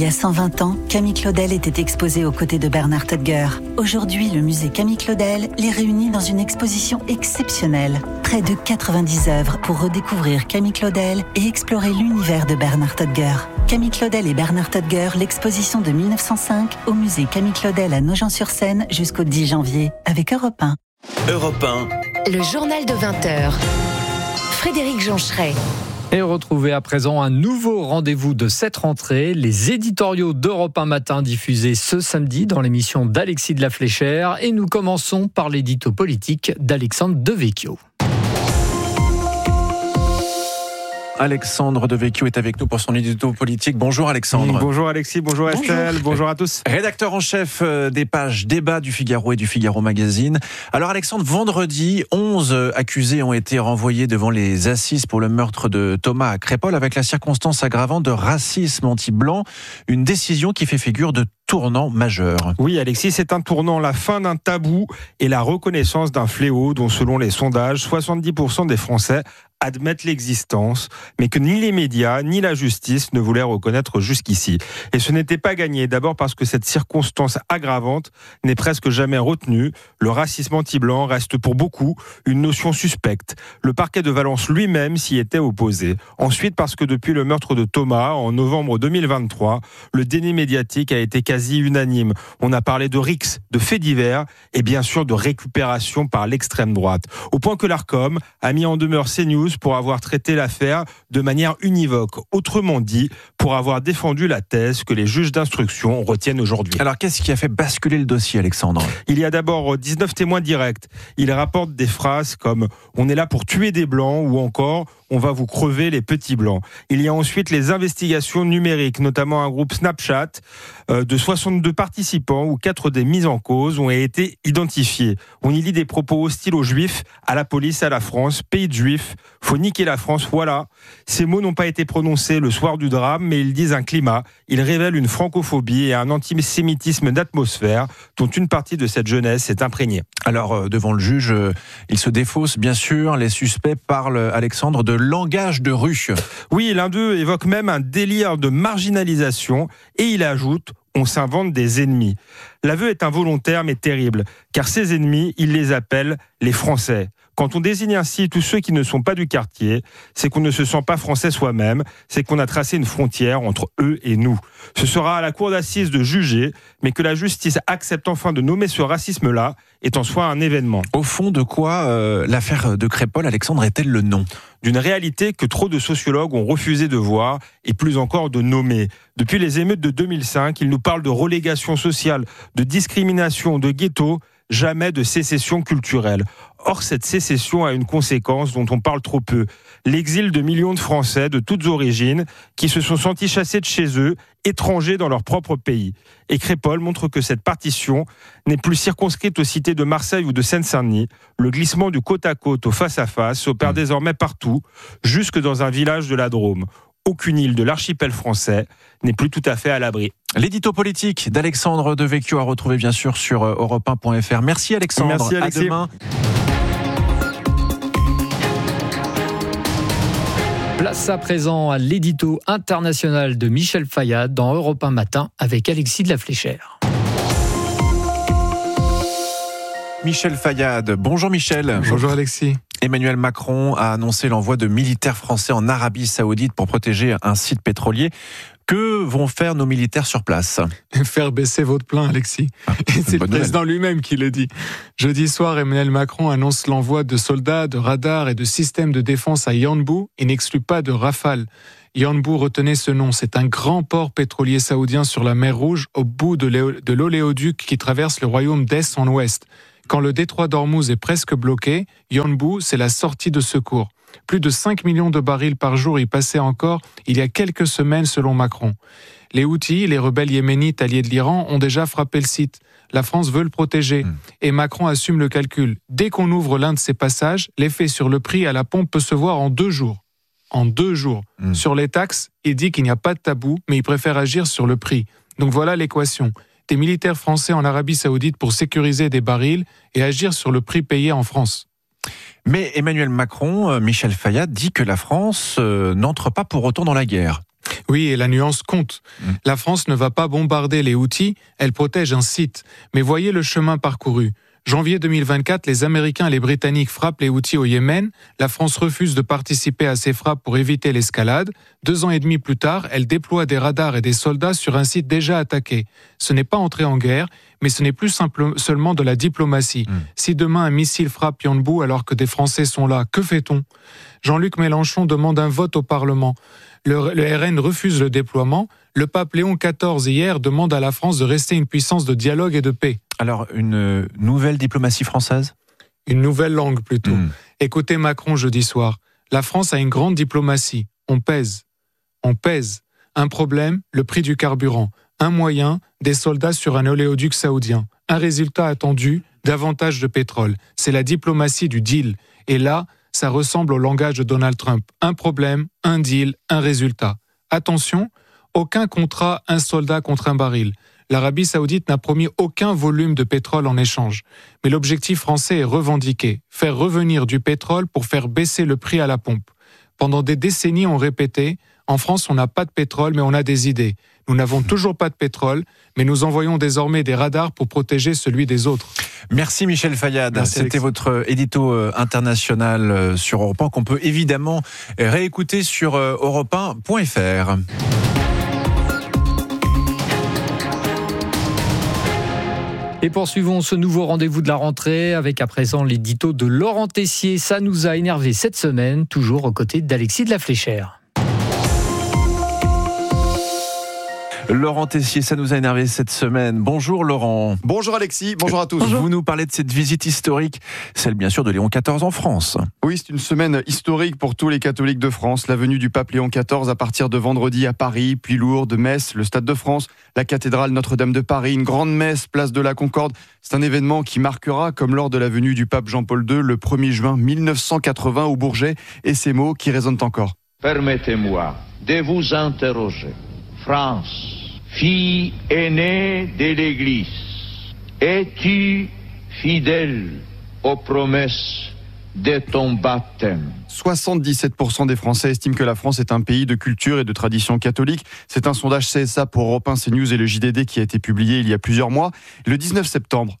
Il y a 120 ans, Camille Claudel était exposé aux côtés de Bernard Tadger. Aujourd'hui, le musée Camille Claudel les réunit dans une exposition exceptionnelle. Près de 90 œuvres pour redécouvrir Camille Claudel et explorer l'univers de Bernard Tadger. Camille Claudel et Bernard Tadger, l'exposition de 1905 au musée Camille Claudel à Nogent-sur-Seine jusqu'au 10 janvier avec Europe 1. Europe 1. Le journal de 20h. Frédéric Joncheret. Et retrouvez à présent un nouveau rendez-vous de cette rentrée, les éditoriaux d'Europe 1 Matin diffusés ce samedi dans l'émission d'Alexis de la Fléchère. Et nous commençons par l'édito politique d'Alexandre Devecchio. Alexandre Devecchio est avec nous pour son édito politique. Bonjour Alexandre. Bonjour Alexis, bonjour Estelle, bonjour à tous. Rédacteur en chef des pages débat du Figaro et du Figaro Magazine. Alors Alexandre, vendredi, 11 accusés ont été renvoyés devant les assises pour le meurtre de Thomas à Crépol avec la circonstance aggravante de racisme anti-blanc. Une décision qui fait figure de tournant majeur. Oui Alexis, c'est un tournant, la fin d'un tabou et la reconnaissance d'un fléau dont selon les sondages, 70% des Français admettent l'existence, mais que ni les médias ni la justice ne voulaient reconnaître jusqu'ici. Et ce n'était pas gagné, d'abord parce que cette circonstance aggravante n'est presque jamais retenue. Le racisme anti-blanc reste pour beaucoup une notion suspecte. Le parquet de Valence lui-même s'y était opposé. Ensuite parce que depuis le meurtre de Thomas, en novembre 2023, le déni médiatique a été quasi unanime. On a parlé de rixes, de faits divers et bien sûr de récupération par l'extrême droite. Au point que l'Arcom a mis en demeure CNews pour avoir traité l'affaire de manière univoque. Autrement dit, pour avoir défendu la thèse que les juges d'instruction retiennent aujourd'hui. Alors, qu'est-ce qui a fait basculer le dossier, Alexandre ? Il y a d'abord 19 témoins directs. Ils rapportent des phrases comme « On est là pour tuer des blancs » ou encore « On va vous crever les petits blancs ». Il y a ensuite les investigations numériques, notamment un groupe Snapchat de 62 participants où 4 des mises en cause ont été identifiés. On y lit des propos hostiles aux juifs, à la police, à la France, pays de juifs, faut niquer la France, voilà. Ces mots n'ont pas été prononcés le soir du drame, mais ils disent un climat. Ils révèlent une francophobie et un antisémitisme d'atmosphère dont une partie de cette jeunesse est imprégnée. Alors, devant le juge, il se défausse, bien sûr. Les suspects parlent, Alexandre, de langage de rue. Oui, l'un d'eux évoque même un délire de marginalisation et il ajoute « On s'invente des ennemis ». L'aveu est involontaire mais terrible, car ces ennemis, il les appelle les Français. Quand on désigne ainsi tous ceux qui ne sont pas du quartier, c'est qu'on ne se sent pas français soi-même, c'est qu'on a tracé une frontière entre eux et nous. Ce sera à la cour d'assises de juger, mais que la justice accepte enfin de nommer ce racisme-là est en soi un événement. Au fond, de quoi l'affaire de Crépol, Alexandre, est-elle le nom ? D'une réalité que trop de sociologues ont refusé de voir et plus encore de nommer. Depuis les émeutes de 2005, ils nous parlent de relégation sociale, de discrimination, de ghetto, jamais de sécession culturelle. Or, cette sécession a une conséquence dont on parle trop peu. L'exil de millions de Français de toutes origines qui se sont sentis chassés de chez eux, étrangers dans leur propre pays. Et Crépol montre que cette partition n'est plus circonscrite aux cités de Marseille ou de Seine-Saint-Denis. Le glissement du côte à côte au face-à-face opère désormais partout, jusque dans un village de la Drôme. Aucune île de l'archipel français n'est plus tout à fait à l'abri. L'édito politique d'Alexandre Devecchio à retrouver bien sûr sur europe1.fr. Merci Alexandre. Merci Alexis. À demain. Place à présent à l'édito international de Michel Fayad dans Europe 1 Matin avec Alexis de la Fléchère. Michel Fayad. Bonjour Michel. Bonjour Alexis. Emmanuel Macron a annoncé l'envoi de militaires français en Arabie Saoudite pour protéger un site pétrolier. Que vont faire nos militaires sur place ? Faire baisser votre plein, Alexis. Et c'est le président lui-même qui le dit. Jeudi soir, Emmanuel Macron annonce l'envoi de soldats, de radars et de systèmes de défense à Yanbu et n'exclut pas de Rafale. Yanbu, retenez ce nom, c'est un grand port pétrolier saoudien sur la mer Rouge, au bout de l'oléoduc qui traverse le royaume d'est en ouest. Quand le détroit d'Ormuz est presque bloqué, Yanbu, c'est la sortie de secours. Plus de 5 millions de barils par jour y passaient encore il y a quelques semaines selon Macron. Les Houthis, les rebelles yéménites alliés de l'Iran, ont déjà frappé le site. La France veut le protéger. Et Macron assume le calcul. Dès qu'on ouvre l'un de ces passages, l'effet sur le prix à la pompe peut se voir en 2 jours. En 2 jours. Sur les taxes, il dit qu'il n'y a pas de tabou, mais il préfère agir sur le prix. Donc voilà l'équation. Des militaires français en Arabie Saoudite pour sécuriser des barils et agir sur le prix payé en France. Mais Emmanuel Macron, Michel Fayad, dit que la France n'entre pas pour autant dans la guerre. Oui, et la nuance compte. La France ne va pas bombarder les Houthis, elle protège un site. Mais voyez le chemin parcouru. Janvier 2024, les Américains et les Britanniques frappent les Houthis au Yémen. La France refuse de participer à ces frappes pour éviter l'escalade. 2 ans et demi plus tard, elle déploie des radars et des soldats sur un site déjà attaqué. Ce n'est pas entrer en guerre, mais ce n'est plus seulement de la diplomatie. Si demain un missile frappe Yanbu alors que des Français sont là, que fait-on ? Jean-Luc Mélenchon demande un vote au Parlement. Le RN refuse le déploiement. Le pape Léon XIV hier demande à la France de rester une puissance de dialogue et de paix. Alors, une nouvelle diplomatie française ? Une nouvelle langue plutôt. Écoutez Macron jeudi soir. La France a une grande diplomatie. On pèse. On pèse. Un problème, le prix du carburant. Un moyen, des soldats sur un oléoduc saoudien. Un résultat attendu, davantage de pétrole. C'est la diplomatie du deal. Et là, ça ressemble au langage de Donald Trump. Un problème, un deal, un résultat. Attention, aucun contrat, un soldat contre un baril. L'Arabie Saoudite n'a promis aucun volume de pétrole en échange. Mais l'objectif français est revendiqué, faire revenir du pétrole pour faire baisser le prix à la pompe. Pendant des décennies, on répétait « En France, on n'a pas de pétrole, mais on a des idées. Nous n'avons toujours pas de pétrole, mais nous envoyons désormais des radars pour protéger celui des autres. » Merci Michel Fayad. Merci, C'était votre édito international sur Europe 1 qu'on peut évidemment réécouter sur europe1.fr. Et poursuivons ce nouveau rendez-vous de la rentrée avec à présent l'édito de Laurent Tessier. Ça nous a énervé cette semaine, toujours aux côtés d'Alexis de la Fléchère. Laurent Tessier, ça nous a énervé cette semaine. Bonjour Laurent. Bonjour Alexis, bonjour à tous. Vous nous parlez de cette visite historique, celle bien sûr de Léon XIV en France. Oui, c'est une semaine historique pour tous les catholiques de France. La venue du pape Léon XIV à partir de vendredi à Paris, puis Lourdes, Metz, le Stade de France, la cathédrale Notre-Dame de Paris, une grande messe, place de la Concorde. C'est un événement qui marquera, comme lors de la venue du pape Jean-Paul II, le 1er juin 1980 au Bourget, et ces mots qui résonnent encore. Permettez-moi de vous interroger. France, fille aînée de l'Église, es-tu fidèle aux promesses de ton baptême ? 77% des Français estiment que la France est un pays de culture et de tradition catholique. C'est un sondage CSA pour Europe 1, CNews et le JDD qui a été publié il y a plusieurs mois. Le 19 septembre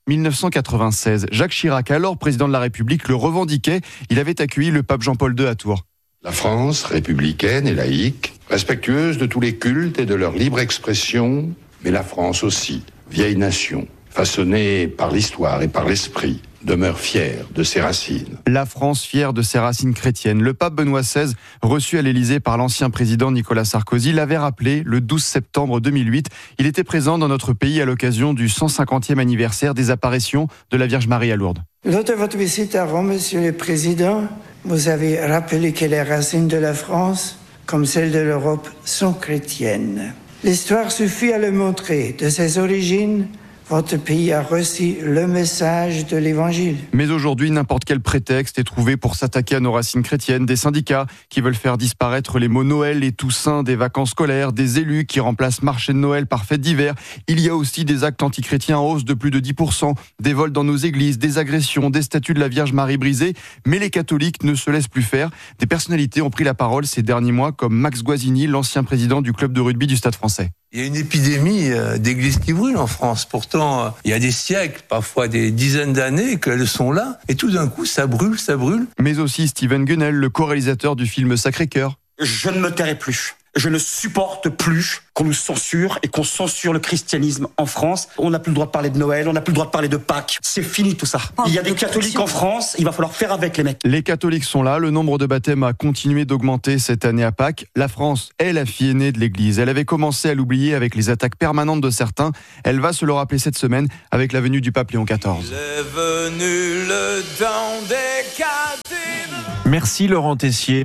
1996, Jacques Chirac, alors président de la République, le revendiquait. Il avait accueilli le pape Jean-Paul II à Tours. La France, républicaine et laïque, respectueuse de tous les cultes et de leur libre expression, mais la France aussi, vieille nation, façonnée par l'histoire et par l'esprit, demeure fière de ses racines. La France fière de ses racines chrétiennes. Le pape Benoît XVI, reçu à l'Élysée par l'ancien président Nicolas Sarkozy, l'avait rappelé le 12 septembre 2008. Il était présent dans notre pays à l'occasion du 150e anniversaire des apparitions de la Vierge Marie à Lourdes. Lors de votre visite à Rome, Monsieur le Président, vous avez rappelé que les racines de la France, comme celles de l'Europe, sont chrétiennes. L'histoire suffit à le montrer. De ses origines, votre pays a reçu le message de l'Évangile. Mais aujourd'hui, n'importe quel prétexte est trouvé pour s'attaquer à nos racines chrétiennes. Des syndicats qui veulent faire disparaître les mots Noël et Toussaint des vacances scolaires, des élus qui remplacent marché de Noël par fête d'hiver. Il y a aussi des actes antichrétiens en hausse de plus de 10%, des vols dans nos églises, des agressions, des statues de la Vierge Marie brisées. Mais les catholiques ne se laissent plus faire. Des personnalités ont pris la parole ces derniers mois, comme Max Guazzini, l'ancien président du club de rugby du Stade Français. Il y a une épidémie d'églises qui brûlent en France. Pourtant, il y a des siècles, parfois des dizaines d'années qu'elles sont là. Et tout d'un coup, ça brûle, ça brûle. Mais aussi Steven Gunnell, le co-réalisateur du film Sacré-Cœur. Je ne me tairai plus. Je ne supporte plus qu'on nous censure et qu'on censure le christianisme en France. On n'a plus le droit de parler de Noël, on n'a plus le droit de parler de Pâques. C'est fini tout ça. Il y a des catholiques en France, il va falloir faire avec les mecs. Les catholiques sont là, le nombre de baptêmes a continué d'augmenter cette année à Pâques. La France est la fille aînée de l'Église. Elle avait commencé à l'oublier avec les attaques permanentes de certains. Elle va se le rappeler cette semaine avec la venue du pape Léon XIV. Il est venu le temps des cadines. Merci Laurent Tessier.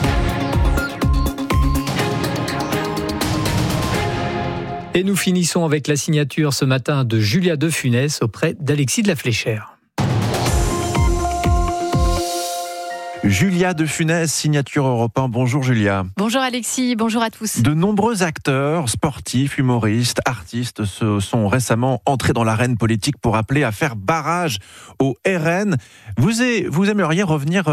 Et nous finissons avec la signature ce matin de Julia de Funès auprès d'Alexis de la Fléchère. Julia de Funès, signature Europe 1. Bonjour Julia. Bonjour Alexis, bonjour à tous. De nombreux acteurs, sportifs, humoristes, artistes se sont récemment entrés dans l'arène politique pour appeler à faire barrage au RN. Vous vouliez revenir,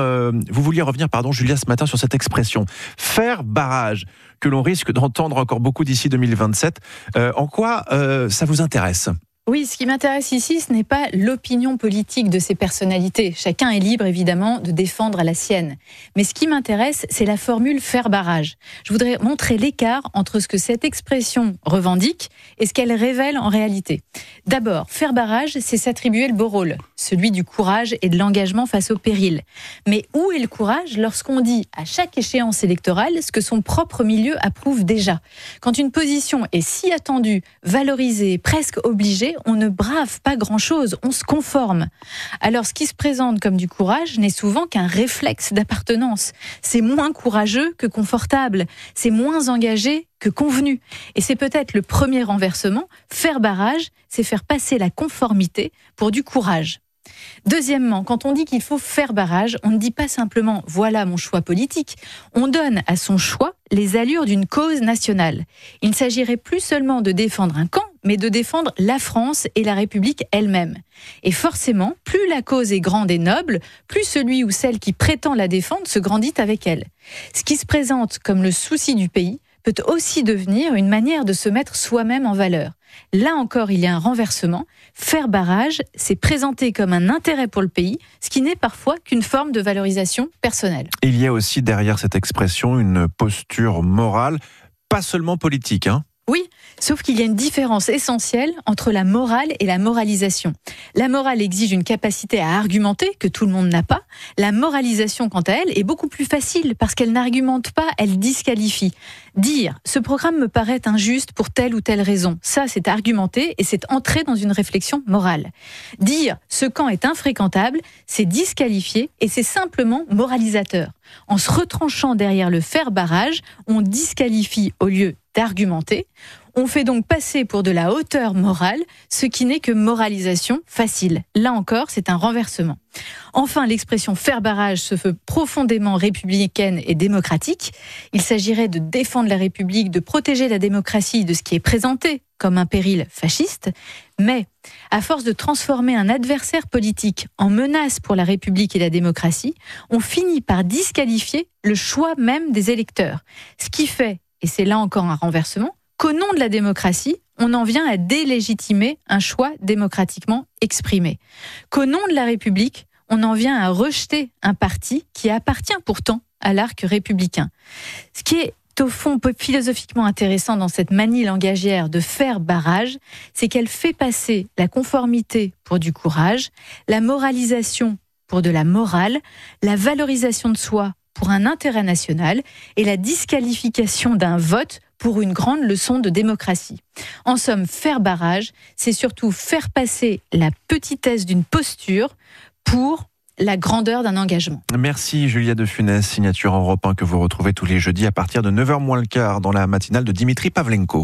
Julia, ce matin sur cette expression. Faire barrage, que l'on risque d'entendre encore beaucoup d'ici 2027. En quoi ça vous intéresse ? Oui, ce qui m'intéresse ici, ce n'est pas l'opinion politique de ces personnalités. Chacun est libre, évidemment, de défendre la sienne. Mais ce qui m'intéresse, c'est la formule « faire barrage ». Je voudrais montrer l'écart entre ce que cette expression revendique et ce qu'elle révèle en réalité. D'abord, faire barrage, c'est s'attribuer le beau rôle, celui du courage et de l'engagement face au péril. Mais où est le courage lorsqu'on dit à chaque échéance électorale ce que son propre milieu approuve déjà ? Quand une position est si attendue, valorisée, presque obligée, on ne brave pas grand-chose, on se conforme. Alors ce qui se présente comme du courage n'est souvent qu'un réflexe d'appartenance. C'est moins courageux que confortable, c'est moins engagé que convenu. Et c'est peut-être le premier renversement. Faire barrage, c'est faire passer la conformité pour du courage. Deuxièmement, quand on dit qu'il faut faire barrage, on ne dit pas simplement « voilà mon choix politique ». On donne à son choix les allures d'une cause nationale. Il ne s'agirait plus seulement de défendre un camp, mais de défendre la France et la République elle-même. Et forcément, plus la cause est grande et noble, plus celui ou celle qui prétend la défendre se grandit avec elle. Ce qui se présente comme le souci du pays peut aussi devenir une manière de se mettre soi-même en valeur. Là encore, il y a un renversement. Faire barrage, c'est présenter comme un intérêt pour le pays, ce qui n'est parfois qu'une forme de valorisation personnelle. Il y a aussi derrière cette expression une posture morale, pas seulement politique, hein ? Oui, sauf qu'il y a une différence essentielle entre la morale et la moralisation. La morale exige une capacité à argumenter que tout le monde n'a pas. La moralisation, quant à elle, est beaucoup plus facile parce qu'elle n'argumente pas, elle disqualifie. Dire « ce programme me paraît injuste pour telle ou telle raison », ça c'est argumenter et c'est entrer dans une réflexion morale. Dire « ce camp est infréquentable », c'est disqualifier et c'est simplement moralisateur. En se retranchant derrière le faire barrage, on disqualifie au lieu d'argumenter. On fait donc passer pour de la hauteur morale, ce qui n'est que moralisation facile. Là encore, c'est un renversement. Enfin, l'expression « faire barrage » se veut profondément républicaine et démocratique. Il s'agirait de défendre la République, de protéger la démocratie de ce qui est présenté comme un péril fasciste. Mais, à force de transformer un adversaire politique en menace pour la République et la démocratie, on finit par disqualifier le choix même des électeurs. Ce qui fait, et c'est là encore un renversement, qu'au nom de la démocratie, on en vient à délégitimer un choix démocratiquement exprimé. Qu'au nom de la République, on en vient à rejeter un parti qui appartient pourtant à l'arc républicain. Ce qui est au fond philosophiquement intéressant dans cette manie langagière de faire barrage, c'est qu'elle fait passer la conformité pour du courage, la moralisation pour de la morale, la valorisation de soi pour un intérêt national et la disqualification d'un vote pour une grande leçon de démocratie. En somme, faire barrage, c'est surtout faire passer la petitesse d'une posture pour la grandeur d'un engagement. Merci Julia de Funès, signature Europe 1 que vous retrouvez tous les jeudis à partir de 9h moins le quart dans la matinale de Dimitri Pavlenko.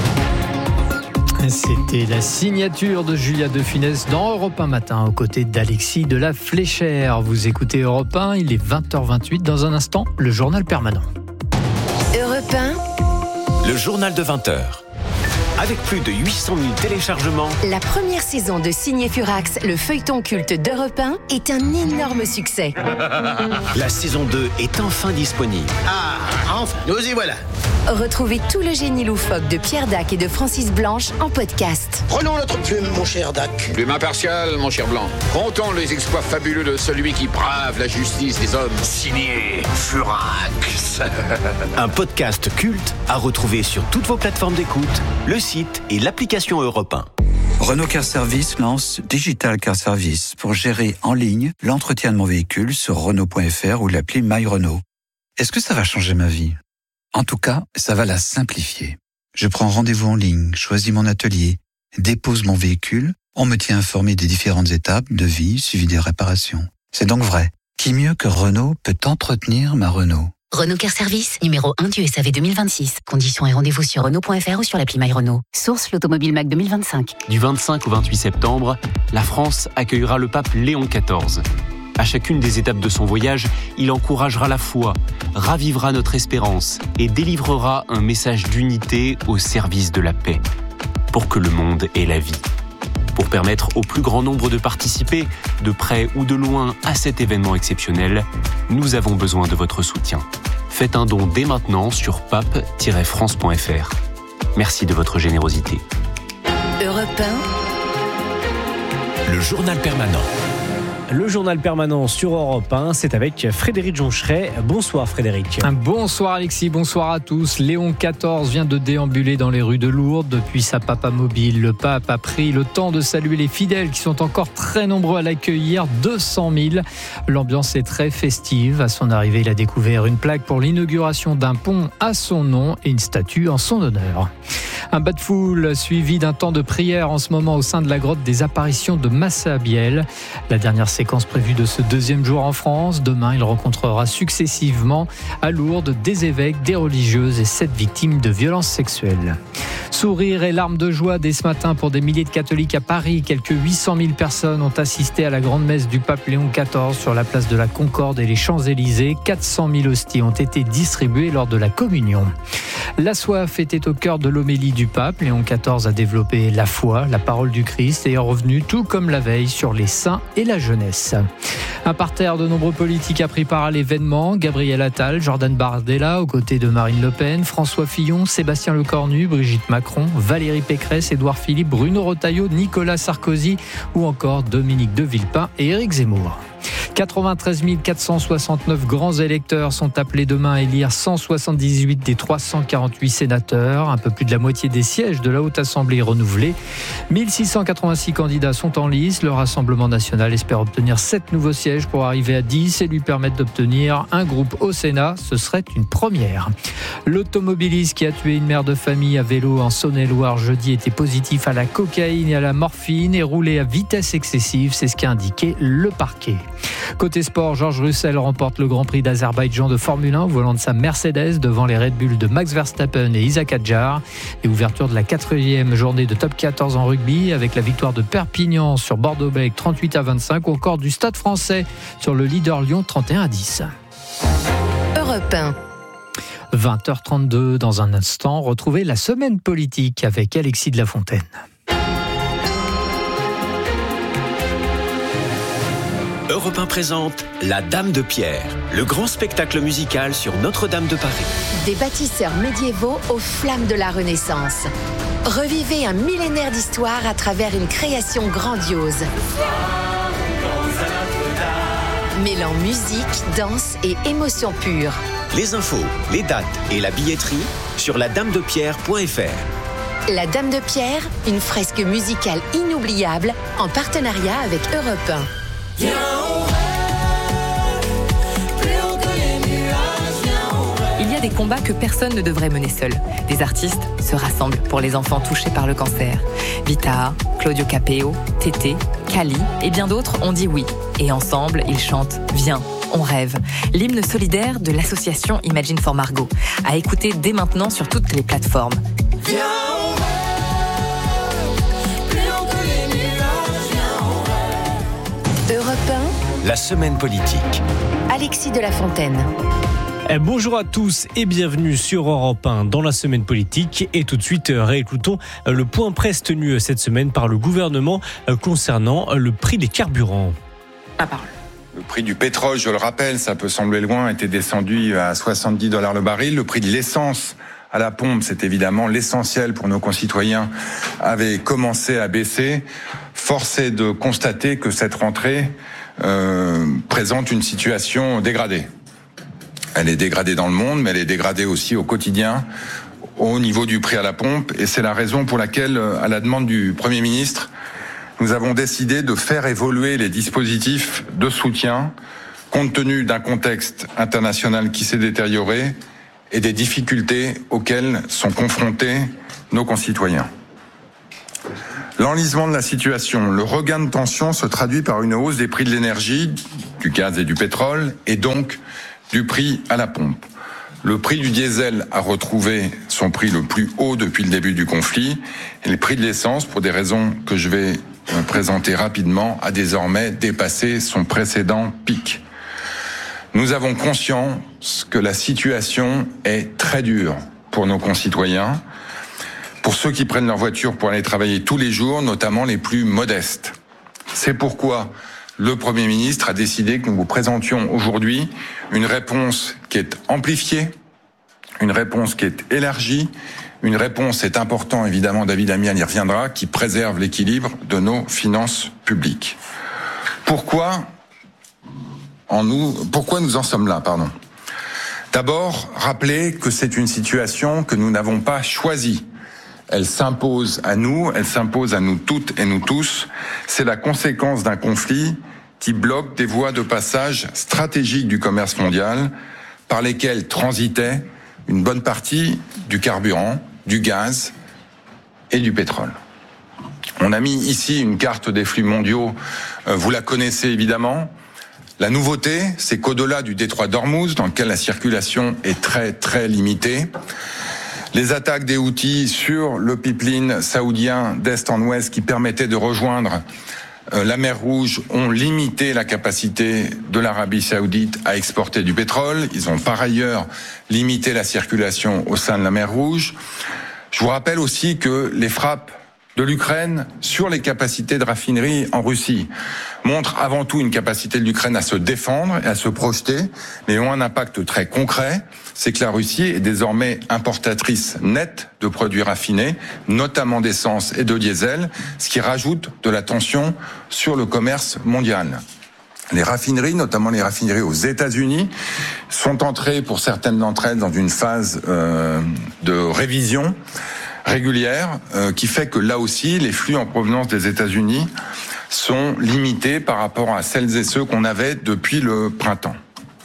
C'était la signature de Julia de Funès dans Europe 1 matin aux côtés d'Alexis de la Fléchère. Vous écoutez Europe 1, il est 20h28. Dans un instant, le journal permanent. Europe 1, le journal de 20h. Avec plus de 800 000 téléchargements, la première saison de Signé Furax, le feuilleton culte d'Europe 1, est un énorme succès. La saison 2 est enfin disponible. Ah, enfin, nous y voilà. Retrouvez tout le génie loufoque de Pierre Dac et de Francis Blanche en podcast. Prenons notre plume, mon cher Dac. Plume impartiale, mon cher Blanc. Comptons les exploits fabuleux de celui qui brave la justice des hommes. Signé Furax. Un podcast culte à retrouver sur toutes vos plateformes d'écoute, le site et l'application Europe 1. Renault Car Service lance Digital Car Service pour gérer en ligne l'entretien de mon véhicule sur Renault.fr ou l'appli My Renault. Est-ce que ça va changer ma vie ? En tout cas, ça va la simplifier. Je prends rendez-vous en ligne, choisis mon atelier, dépose mon véhicule, on me tient informé des différentes étapes de vie suivi des réparations. C'est donc vrai. Qui mieux que Renault peut entretenir ma Renault ? Renault Car Service, numéro 1 du SAV 2026. Conditions et rendez-vous sur Renault.fr ou sur l'appli My Renault. Source l'Automobile Mac 2025. Du 25 au 28 septembre, la France accueillera le pape Léon XIV. À chacune des étapes de son voyage, il encouragera la foi, ravivera notre espérance et délivrera un message d'unité au service de la paix, pour que le monde ait la vie. Pour permettre au plus grand nombre de participer, de près ou de loin, à cet événement exceptionnel, nous avons besoin de votre soutien. Faites un don dès maintenant sur pape-france.fr. Merci de votre générosité. Europe 1. Le journal permanent. Le journal permanent sur Europe 1, c'est avec Frédéric Joncheret. Bonsoir Frédéric. Bonsoir Alexis, bonsoir à tous. Léon XIV vient de déambuler dans les rues de Lourdes depuis sa papamobile. Le pape a pris le temps de saluer les fidèles qui sont encore très nombreux à l'accueillir, 200 000. L'ambiance est très festive. À son arrivée, il a découvert une plaque pour l'inauguration d'un pont à son nom et une statue en son honneur. Un bas de foule suivi d'un temps de prière en ce moment au sein de la grotte des apparitions de Massabielle. La dernière séquence prévue de ce deuxième jour en France. Demain, il rencontrera successivement à Lourdes des évêques, des religieuses et 7 victimes de violences sexuelles. Sourire et larmes de joie dès ce matin pour des milliers de catholiques à Paris. Quelques 800 000 personnes ont assisté à la grande messe du pape Léon XIV sur la place de la Concorde et les Champs-Élysées. 400 000 hosties ont été distribuées lors de la communion. La soif était au cœur de l'homélie du pape. Léon XIV a développé la foi, la parole du Christ et est revenu tout comme la veille sur les saints et la jeunesse. Un parterre de nombreux politiques a pris part à l'événement. Gabriel Attal, Jordan Bardella aux côtés de Marine Le Pen, François Fillon, Sébastien Lecornu, Brigitte Macron, Valérie Pécresse, Édouard Philippe, Bruno Retailleau, Nicolas Sarkozy ou encore Dominique de Villepin et Éric Zemmour. 93 469 grands électeurs sont appelés demain à élire 178 des 348 sénateurs. Un peu plus de la moitié des sièges de la Haute Assemblée renouvelés. 1686 candidats sont en lice. Le Rassemblement national espère obtenir 7 nouveaux sièges pour arriver à 10 et lui permettre d'obtenir un groupe au Sénat. Ce serait une première. L'automobiliste qui a tué une mère de famille à vélo en Saône-et-Loire jeudi était positif à la cocaïne et à la morphine et roulait à vitesse excessive. C'est ce qu'a indiqué le parquet. Côté sport, Georges Russell remporte le Grand Prix d'Azerbaïdjan de Formule 1 au volant de sa Mercedes devant les Red Bull de Max Verstappen et Isaac Hadjar. Et ouverture de la 4e journée de Top 14 en rugby avec la victoire de Perpignan sur Bordeaux-Bègles 38-25 ou encore du Stade français sur le leader Lyon 31-10. Europe 1. 20h32 dans un instant, retrouvez la semaine politique avec Alexis de la Fontaine. Europe 1 présente La Dame de Pierre, le grand spectacle musical sur Notre-Dame de Paris. Des bâtisseurs médiévaux aux flammes de la Renaissance. Revivez un millénaire d'histoire à travers une création grandiose. Mêlant musique, danse et émotion pure. Les infos, les dates et la billetterie sur ladamedepierre.fr. La Dame de Pierre, une fresque musicale inoubliable en partenariat avec Europe 1. Il y a des combats que personne ne devrait mener seul. Des artistes se rassemblent pour les enfants touchés par le cancer. Vita, Claudio Capeo, Tété, Kali et bien d'autres ont dit oui. Et ensemble, ils chantent « Viens, on rêve », l'hymne solidaire de l'association Imagine for Margot. À écouter dès maintenant sur toutes les plateformes. Viens, on rêve, plus haut que les nuages, viens, on rêve. Europe 1. La semaine politique. Alexis de la Fontaine. Bonjour à tous et bienvenue sur Europe 1 dans la semaine politique. Et tout de suite, réécoutons le point presse tenu cette semaine par le gouvernement concernant le prix des carburants. La parole. Le prix du pétrole, je le rappelle, ça peut sembler loin, était descendu à $70 le baril. Le prix de l'essence à la pompe, c'est évidemment l'essentiel pour nos concitoyens, avait commencé à baisser. Force est de constater que cette rentrée présente une situation dégradée. Elle est dégradée dans le monde, mais elle est dégradée aussi au quotidien, au niveau du prix à la pompe. Et c'est la raison pour laquelle, à la demande du Premier ministre, nous avons décidé de faire évoluer les dispositifs de soutien, compte tenu d'un contexte international qui s'est détérioré et des difficultés auxquelles sont confrontés nos concitoyens. L'enlisement de la situation, le regain de tension se traduit par une hausse des prix de l'énergie, du gaz et du pétrole, et donc du prix à la pompe. Le prix du diesel a retrouvé son prix le plus haut depuis le début du conflit, et le prix de l'essence, pour des raisons que je vais présenté rapidement, a désormais dépassé son précédent pic. Nous avons conscience que la situation est très dure pour nos concitoyens, pour ceux qui prennent leur voiture pour aller travailler tous les jours, notamment les plus modestes. C'est pourquoi le Premier ministre a décidé que nous vous présentions aujourd'hui une réponse qui est amplifiée, une réponse qui est élargie, une réponse, c'est important évidemment, David Amiel y reviendra, qui préserve l'équilibre de nos finances publiques. Pourquoi nous en sommes là, D'abord, rappeler que c'est une situation que nous n'avons pas choisie. Elle s'impose à nous toutes et nous tous. C'est la conséquence d'un conflit qui bloque des voies de passage stratégiques du commerce mondial par lesquelles transitait une bonne partie du carburant, du gaz et du pétrole. On a mis ici une carte des flux mondiaux, vous la connaissez évidemment. La nouveauté, c'est qu'au-delà du détroit d'Ormuz, dans lequel la circulation est très très limitée, les attaques des Houthis sur le pipeline saoudien d'est en ouest qui permettait de rejoindre la mer Rouge ont limité la capacité de l'Arabie saoudite à exporter du pétrole. Ils ont par ailleurs limité la circulation au sein de la mer Rouge. Je vous rappelle aussi que les frappes de l'Ukraine sur les capacités de raffinerie en Russie montrent avant tout une capacité de l'Ukraine à se défendre et à se projeter, mais ont un impact très concret, c'est que la Russie est désormais importatrice nette de produits raffinés, notamment d'essence et de diesel, ce qui rajoute de la tension sur le commerce mondial. Les raffineries, notamment les raffineries aux États-Unis, sont entrées pour certaines d'entre elles dans une phase de révision régulière qui fait que là aussi les flux en provenance des États-Unis sont limités par rapport à celles et ceux qu'on avait depuis le printemps.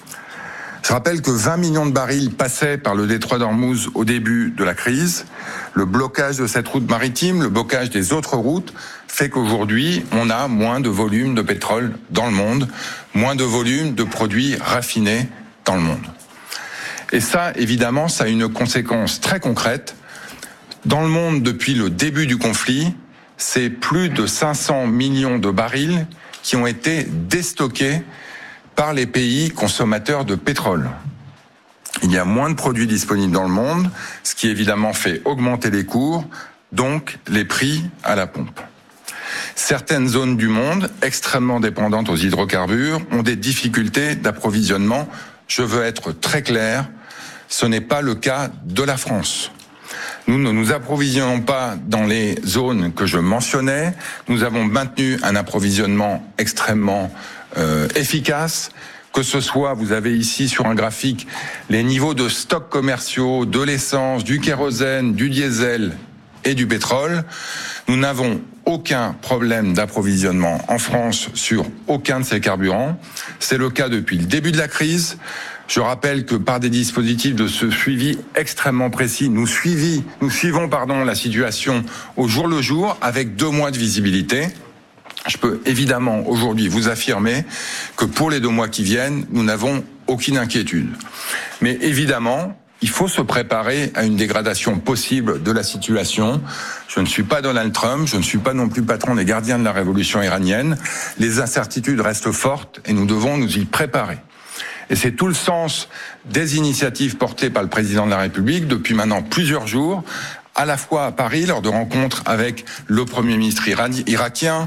Je rappelle que 20 millions de barils passaient par le détroit d'Ormuz au début de la crise. Le blocage de cette route maritime, le blocage des autres routes fait qu'aujourd'hui on a moins de volume de pétrole dans le monde, moins de volume de produits raffinés dans le monde. Et ça, évidemment, ça a une conséquence très concrète. Dans le monde, depuis le début du conflit, c'est plus de 500 millions de barils qui ont été déstockés par les pays consommateurs de pétrole. Il y a moins de produits disponibles dans le monde, ce qui évidemment fait augmenter les cours, donc les prix à la pompe. Certaines zones du monde, extrêmement dépendantes aux hydrocarbures, ont des difficultés d'approvisionnement. Je veux être très clair, ce n'est pas le cas de la France. Nous ne nous approvisionnons pas dans les zones que je mentionnais. Nous avons maintenu un approvisionnement extrêmement efficace. Que ce soit, vous avez ici sur un graphique les niveaux de stocks commerciaux, de l'essence, du kérosène, du diesel et du pétrole. Nous n'avons aucun problème d'approvisionnement en France sur aucun de ces carburants. C'est le cas depuis le début de la crise. Je rappelle que par des dispositifs de ce suivi extrêmement précis, nous suivons la situation au jour le jour avec 2 mois de visibilité. Je peux évidemment aujourd'hui vous affirmer que pour les 2 mois qui viennent, nous n'avons aucune inquiétude. Mais évidemment, il faut se préparer à une dégradation possible de la situation. Je ne suis pas Donald Trump, je ne suis pas non plus patron des gardiens de la révolution iranienne. Les incertitudes restent fortes et nous devons nous y préparer. Et c'est tout le sens des initiatives portées par le président de la République depuis maintenant plusieurs jours, à la fois à Paris, lors de rencontres avec le Premier ministre irakien,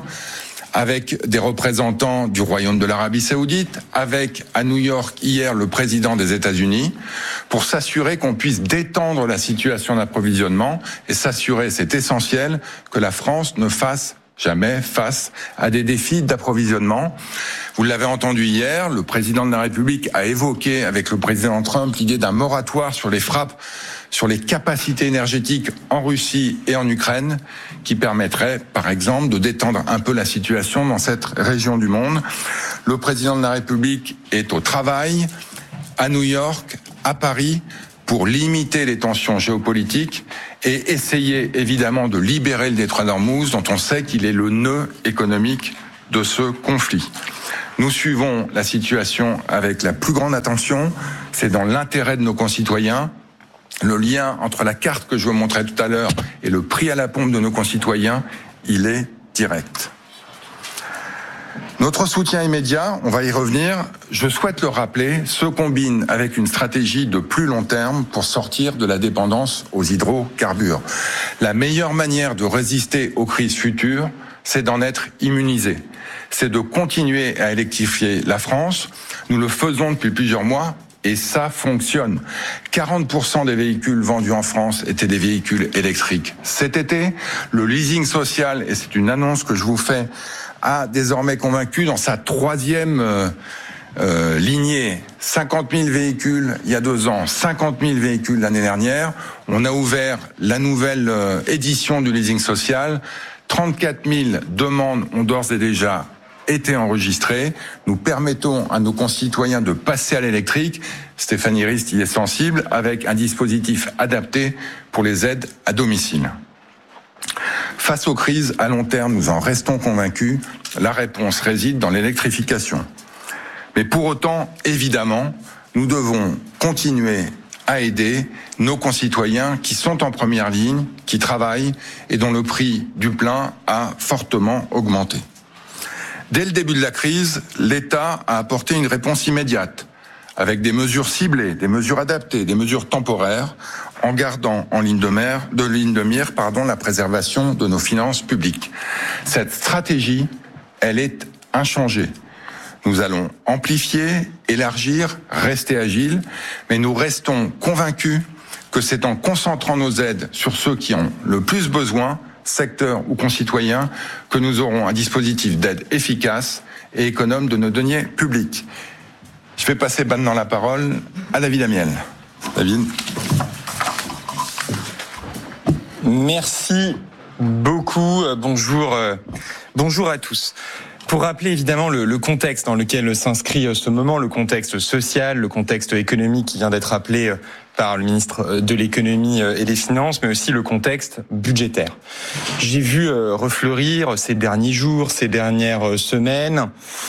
avec des représentants du Royaume de l'Arabie Saoudite, avec à New York hier le président des États-Unis, pour s'assurer qu'on puisse détendre la situation d'approvisionnement et s'assurer, c'est essentiel, que la France ne fasse jamais face à des défis d'approvisionnement. Vous l'avez entendu hier, le président de la République a évoqué avec le président Trump l'idée d'un moratoire sur les frappes, sur les capacités énergétiques en Russie et en Ukraine, qui permettrait, par exemple, de détendre un peu la situation dans cette région du monde. Le président de la République est au travail, à New York, à Paris, pour limiter les tensions géopolitiques et essayer évidemment de libérer le détroit d'Ormuz, dont on sait qu'il est le nœud économique de ce conflit. Nous suivons la situation avec la plus grande attention, c'est dans l'intérêt de nos concitoyens. Le lien entre la carte que je vous montrais tout à l'heure et le prix à la pompe de nos concitoyens, il est direct. Notre soutien immédiat, on va y revenir, je souhaite le rappeler, se combine avec une stratégie de plus long terme pour sortir de la dépendance aux hydrocarbures. La meilleure manière de résister aux crises futures, c'est d'en être immunisé. C'est de continuer à électrifier la France. Nous le faisons depuis plusieurs mois et ça fonctionne. 40% des véhicules vendus en France étaient des véhicules électriques. Cet été, le leasing social, et c'est une annonce que je vous fais, a désormais convaincu dans sa troisième lignée. 50 000 véhicules il y a 2 ans, 50 000 véhicules l'année dernière. On a ouvert la nouvelle édition du leasing social. 34 000 demandes ont d'ores et déjà été enregistrées. Nous permettons à nos concitoyens de passer à l'électrique. Stéphanie Rist y est sensible, avec un dispositif adapté pour les aides à domicile. Face aux crises à long terme, nous en restons convaincus, la réponse réside dans l'électrification. Mais pour autant, évidemment, nous devons continuer à aider nos concitoyens qui sont en première ligne, qui travaillent et dont le prix du plein a fortement augmenté. Dès le début de la crise, l'État a apporté une réponse immédiate, avec des mesures ciblées, des mesures adaptées, des mesures temporaires, en gardant en ligne de mire, la préservation de nos finances publiques. Cette stratégie, elle est inchangée. Nous allons amplifier, élargir, rester agiles, mais nous restons convaincus que c'est en concentrant nos aides sur ceux qui ont le plus besoin, secteurs ou concitoyens, que nous aurons un dispositif d'aide efficace et économe de nos deniers publics. Je vais passer maintenant la parole à David Amiel. David. Merci beaucoup. Bonjour à tous. Pour rappeler évidemment le contexte dans lequel s'inscrit ce moment, le contexte social, le contexte économique qui vient d'être rappelé par le ministre de l'économie et des finances, mais aussi le contexte budgétaire. J'ai vu refleurir ces derniers jours, ces dernières semaines,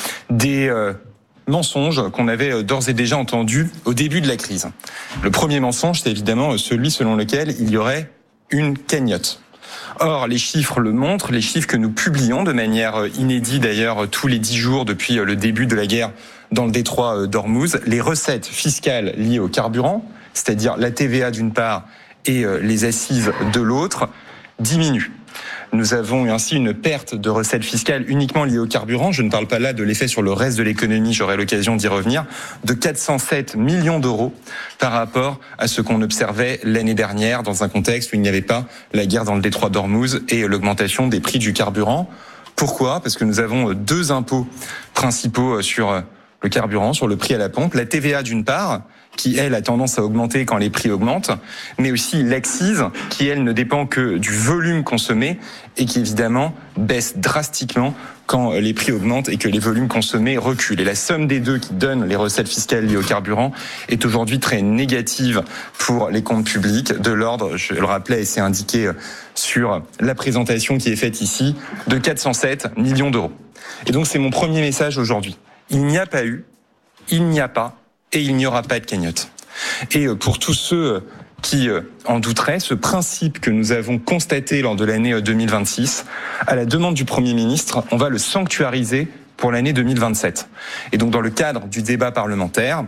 des mensonges qu'on avait d'ores et déjà entendus au début de la crise. Le premier mensonge, c'est évidemment celui selon lequel il y aurait une cagnotte. Or, les chiffres le montrent, les chiffres que nous publions de manière inédite d'ailleurs tous les 10 jours depuis le début de la guerre dans le détroit d'Ormuz, les recettes fiscales liées au carburant, c'est-à-dire la TVA d'une part et les assises de l'autre, diminuent. Nous avons eu ainsi une perte de recettes fiscales uniquement liées au carburant. Je ne parle pas là de l'effet sur le reste de l'économie, j'aurai l'occasion d'y revenir, de 407 millions d'euros par rapport à ce qu'on observait l'année dernière dans un contexte où il n'y avait pas la guerre dans le détroit d'Ormuz et l'augmentation des prix du carburant. Pourquoi ? Parce que nous avons 2 impôts principaux sur le carburant, sur le prix à la pompe. La TVA d'une part, qui, elle, a tendance à augmenter quand les prix augmentent, mais aussi l'accise, qui, elle, ne dépend que du volume consommé et qui, évidemment, baisse drastiquement quand les prix augmentent et que les volumes consommés reculent. Et la somme des deux qui donne les recettes fiscales liées au carburant est aujourd'hui très négative pour les comptes publics, de l'ordre, je le rappelais et c'est indiqué sur la présentation qui est faite ici, de 407 millions d'euros. Et donc, c'est mon premier message aujourd'hui. Il n'y a pas eu, il n'y a pas, et il n'y aura pas de cagnotte. Et pour tous ceux qui en douteraient, ce principe que nous avons constaté lors de l'année 2026, à la demande du Premier ministre, on va le sanctuariser pour l'année 2027. Et donc dans le cadre du débat parlementaire,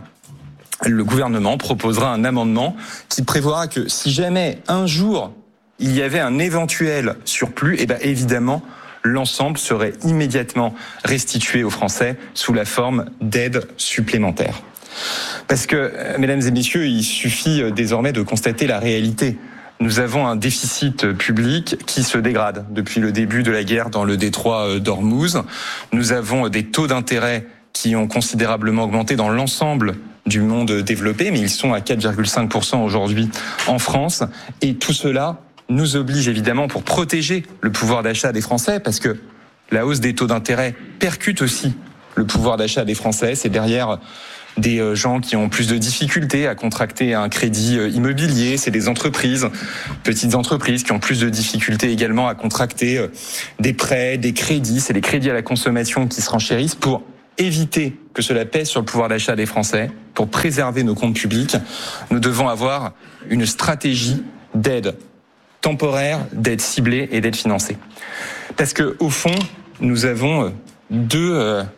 le gouvernement proposera un amendement qui prévoira que si jamais un jour il y avait un éventuel surplus, et bien évidemment, l'ensemble serait immédiatement restitué aux Français sous la forme d'aides supplémentaires. Parce que, mesdames et messieurs, il suffit désormais de constater la réalité. Nous avons un déficit public qui se dégrade depuis le début de la guerre dans le détroit d'Ormuz. Nous avons des taux d'intérêt qui ont considérablement augmenté dans l'ensemble du monde développé, mais ils sont à 4,5% aujourd'hui en France. Et tout cela nous oblige évidemment, pour protéger le pouvoir d'achat des Français, parce que la hausse des taux d'intérêt percute aussi le pouvoir d'achat des Français. C'est derrière des gens qui ont plus de difficultés à contracter un crédit immobilier, c'est des entreprises, petites entreprises qui ont plus de difficultés également à contracter des prêts, des crédits, c'est les crédits à la consommation qui se renchérissent. Pour éviter que cela pèse sur le pouvoir d'achat des Français, pour préserver nos comptes publics, nous devons avoir une stratégie d'aide temporaire, d'aide ciblée et d'aide financée. Parce que au fond, nous avons deux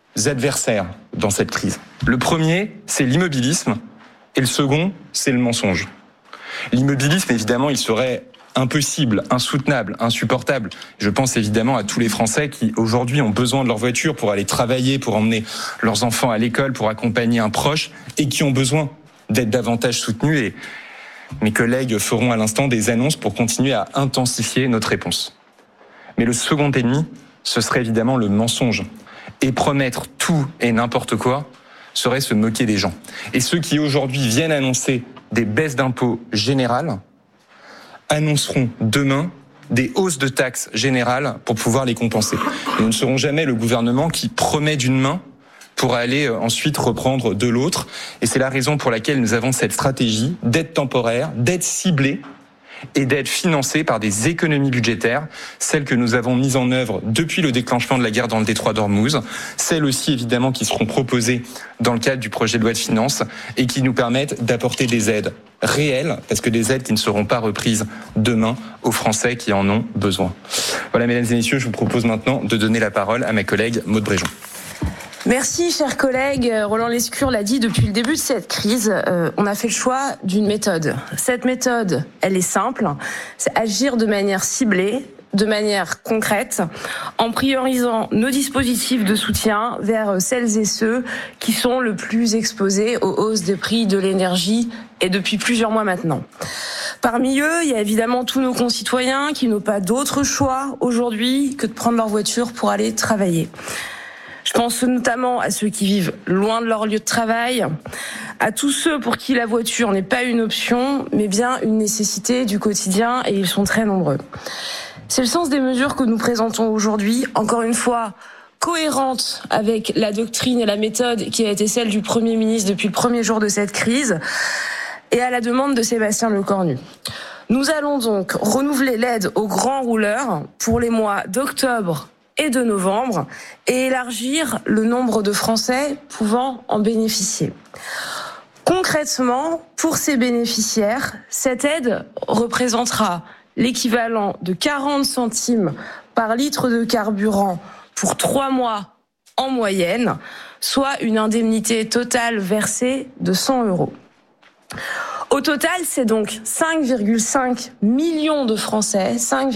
adversaires dans cette crise. Le premier, c'est l'immobilisme, et le second, c'est le mensonge. L'immobilisme, évidemment, il serait impossible, insoutenable, insupportable. Je pense évidemment à tous les Français qui aujourd'hui ont besoin de leur voiture pour aller travailler, pour emmener leurs enfants à l'école, pour accompagner un proche, et qui ont besoin d'être davantage soutenus. Et mes collègues feront à l'instant des annonces pour continuer à intensifier notre réponse. Mais le second ennemi, ce serait évidemment le mensonge. Et promettre tout et n'importe quoi serait se moquer des gens. Et ceux qui aujourd'hui viennent annoncer des baisses d'impôts générales annonceront demain des hausses de taxes générales pour pouvoir les compenser. Nous ne serons jamais le gouvernement qui promet d'une main pour aller ensuite reprendre de l'autre. Et c'est la raison pour laquelle nous avons cette stratégie d'être temporaire, d'être ciblé et d'être financé par des économies budgétaires, celles que nous avons mises en œuvre depuis le déclenchement de la guerre dans le détroit d'Ormuz, celles aussi évidemment qui seront proposées dans le cadre du projet de loi de finances et qui nous permettent d'apporter des aides réelles, parce que des aides qui ne seront pas reprises demain aux Français qui en ont besoin. Voilà, mesdames et messieurs, je vous propose maintenant de donner la parole à ma collègue Maude Bréjon. Merci, chers collègues. Roland Lescure l'a dit depuis le début de cette crise, on a fait le choix d'une méthode. Cette méthode, elle est simple, c'est agir de manière ciblée, de manière concrète, en priorisant nos dispositifs de soutien vers celles et ceux qui sont le plus exposés aux hausses des prix de l'énergie et depuis plusieurs mois maintenant. Parmi eux, il y a évidemment tous nos concitoyens qui n'ont pas d'autre choix aujourd'hui que de prendre leur voiture pour aller travailler. Je pense notamment à ceux qui vivent loin de leur lieu de travail, à tous ceux pour qui la voiture n'est pas une option, mais bien une nécessité du quotidien, et ils sont très nombreux. C'est le sens des mesures que nous présentons aujourd'hui, encore une fois cohérentes avec la doctrine et la méthode qui a été celle du Premier ministre depuis le premier jour de cette crise, et à la demande de Sébastien Lecornu. Nous allons donc renouveler l'aide aux grands rouleurs pour les mois d'octobre et de novembre, et élargir le nombre de Français pouvant en bénéficier. Concrètement, pour ces bénéficiaires, cette aide représentera l'équivalent de 40 centimes par litre de carburant pour 3 mois en moyenne, soit une indemnité totale versée de 100 €. Au total, c'est donc 5,5 millions de Français,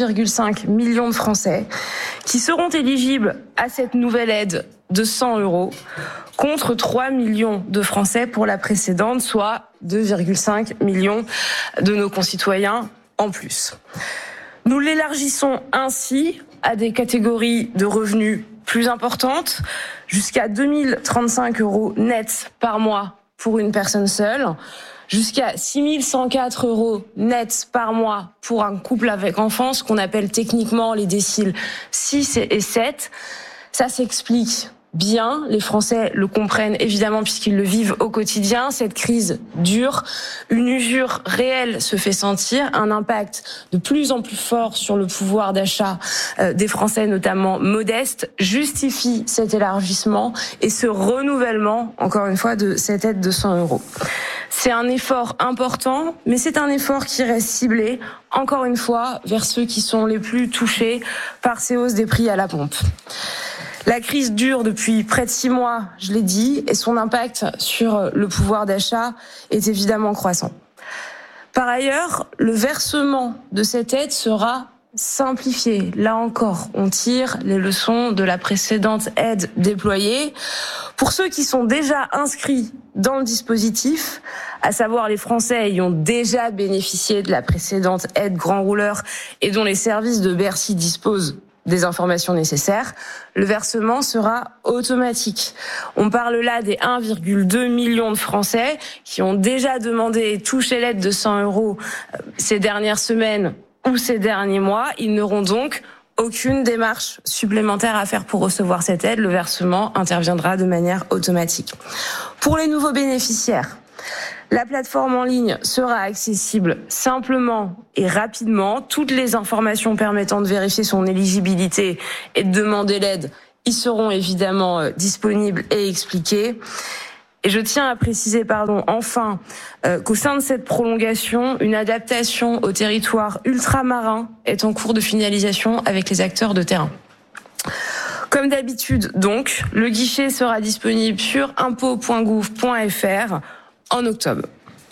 qui seront éligibles à cette nouvelle aide de 100 €, contre 3 millions de Français pour la précédente, soit 2,5 millions de nos concitoyens en plus. Nous l'élargissons ainsi à des catégories de revenus plus importantes, jusqu'à 2 035 € nets par mois pour une personne seule, jusqu'à 6 104 € nets par mois pour un couple avec enfants, ce qu'on appelle techniquement les déciles 6 et 7. Ça s'explique bien, les Français le comprennent évidemment puisqu'ils le vivent au quotidien. Cette crise dure, une usure réelle se fait sentir, un impact de plus en plus fort sur le pouvoir d'achat des Français, notamment modestes, justifie cet élargissement et ce renouvellement, encore une fois, de cette aide de 100 €. C'est un effort important, mais c'est un effort qui reste ciblé, encore une fois, vers ceux qui sont les plus touchés par ces hausses des prix à la pompe. La crise dure depuis près de 6 mois, je l'ai dit, et son impact sur le pouvoir d'achat est évidemment croissant. Par ailleurs, le versement de cette aide sera simplifié. Là encore, on tire les leçons de la précédente aide déployée. Pour ceux qui sont déjà inscrits dans le dispositif, à savoir les Français ayant déjà bénéficié de la précédente aide grand rouleur et dont les services de Bercy disposent des informations nécessaires, le versement sera automatique. On parle là des 1,2 million de Français qui ont déjà demandé et touché l'aide de 100 € ces dernières semaines ou ces derniers mois. Ils n'auront donc aucune démarche supplémentaire à faire pour recevoir cette aide. Le versement interviendra de manière automatique. Pour les nouveaux bénéficiaires, la plateforme en ligne sera accessible simplement et rapidement. Toutes les informations permettant de vérifier son éligibilité et de demander l'aide y seront évidemment disponibles et expliquées. Et je tiens à préciser, enfin, qu'au sein de cette prolongation, une adaptation au territoire ultramarin est en cours de finalisation avec les acteurs de terrain. Comme d'habitude, donc, le guichet sera disponible sur impôts.gouv.fr en octobre.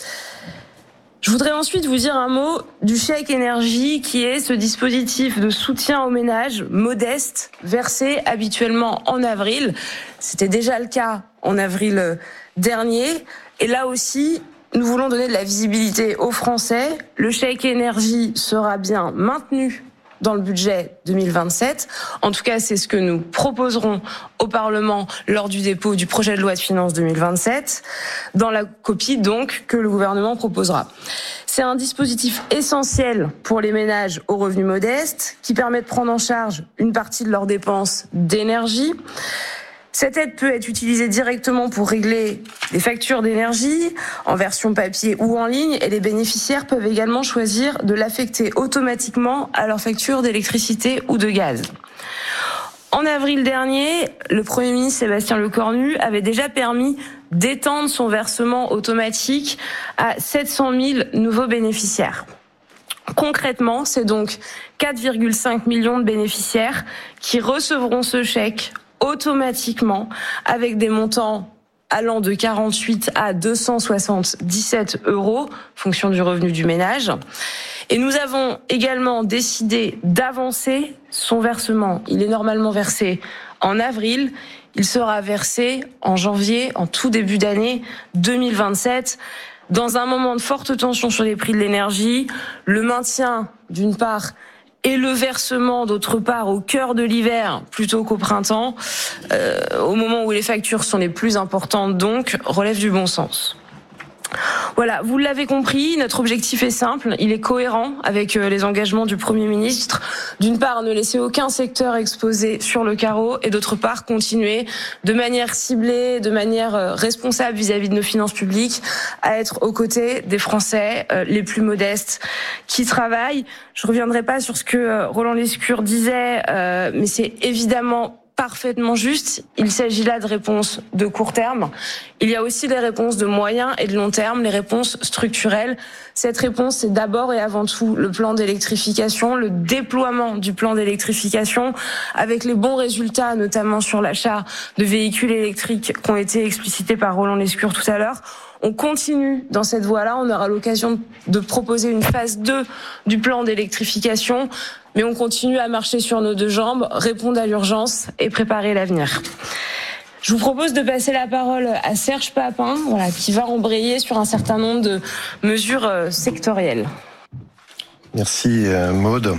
Je voudrais ensuite vous dire un mot du chèque énergie, qui est ce dispositif de soutien aux ménages modestes versé habituellement en avril. C'était déjà le cas en avril dernier. Et là aussi, nous voulons donner de la visibilité aux Français. Le chèque énergie sera bien maintenu dans le budget 2027. En tout cas, c'est ce que nous proposerons au Parlement lors du dépôt du projet de loi de finances 2027, dans la copie donc que le gouvernement proposera. C'est un dispositif essentiel pour les ménages aux revenus modestes qui permet de prendre en charge une partie de leurs dépenses d'énergie. Cette aide peut être utilisée directement pour régler les factures d'énergie, en version papier ou en ligne, et les bénéficiaires peuvent également choisir de l'affecter automatiquement à leur facture d'électricité ou de gaz. En avril dernier, le Premier ministre Sébastien Lecornu avait déjà permis d'étendre son versement automatique à 700 000 nouveaux bénéficiaires. Concrètement, c'est donc 4,5 millions de bénéficiaires qui recevront ce chèque automatiquement avec des montants allant de 48 à 277 €, fonction du revenu du ménage. Et nous avons également décidé d'avancer son versement. Il est normalement versé en avril. Il sera versé en janvier, en tout début d'année 2027. Dans un moment de forte tension sur les prix de l'énergie, le maintien, d'une part, et le versement, d'autre part, au cœur de l'hiver plutôt qu'au printemps, au moment où les factures sont les plus importantes, donc, relève du bon sens. Voilà, vous l'avez compris, notre objectif est simple, il est cohérent avec les engagements du Premier ministre. D'une part, ne laisser aucun secteur exposé sur le carreau, et d'autre part, continuer de manière ciblée, de manière responsable vis-à-vis de nos finances publiques, à être aux côtés des Français les plus modestes qui travaillent. Je reviendrai pas sur ce que Roland Lescure disait, mais c'est évidemment parfaitement juste. Il s'agit là de réponses de court terme. Il y a aussi des réponses de moyen et de long terme, les réponses structurelles. Cette réponse, c'est d'abord et avant tout le plan d'électrification, le déploiement du plan d'électrification, avec les bons résultats, notamment sur l'achat de véhicules électriques qui ont été explicités par Roland Lescure tout à l'heure. On continue dans cette voie-là. On aura l'occasion de proposer une phase 2 du plan d'électrification. Mais on continue à marcher sur nos deux jambes, répondre à l'urgence et préparer l'avenir. Je vous propose de passer la parole à Serge Papin, qui va embrayer sur un certain nombre de mesures sectorielles. Merci Maude.